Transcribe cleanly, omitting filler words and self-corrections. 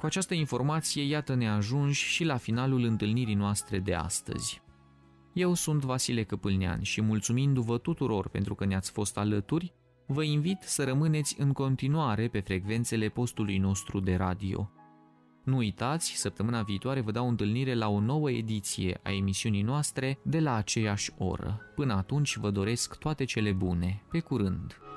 Cu această informație, iată ne ajungi și la finalul întâlnirii noastre de astăzi. Eu sunt Vasile Căpâlnean și mulțumindu-vă tuturor pentru că ne-ați fost alături, vă invit să rămâneți în continuare pe frecvențele postului nostru de radio. Nu uitați, săptămâna viitoare vă dau întâlnire la o nouă ediție a emisiunii noastre de la aceeași oră. Până atunci vă doresc toate cele bune. Pe curând!